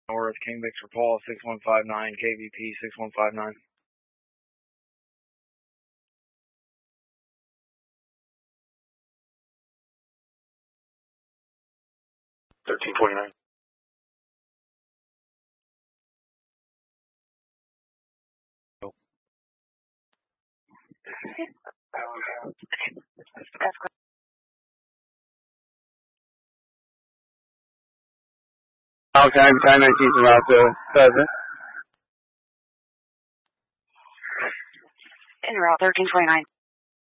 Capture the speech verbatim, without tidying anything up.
North, King Victor Paul, six one five nine, K V P, six one five nine. thirteen twenty-nine. Oh. Okay, I'm nineteen around to Pleasant. En route thirteen twenty-nine.